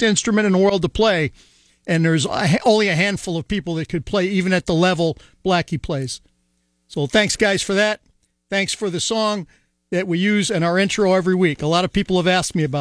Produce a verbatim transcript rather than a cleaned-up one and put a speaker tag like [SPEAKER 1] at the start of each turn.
[SPEAKER 1] hardest instrument in the world to play, and there's only a handful of people that could play even at the level Blackie plays. So thanks, guys, for that. Thanks for the song that we use in our intro every week. A lot of people have asked me about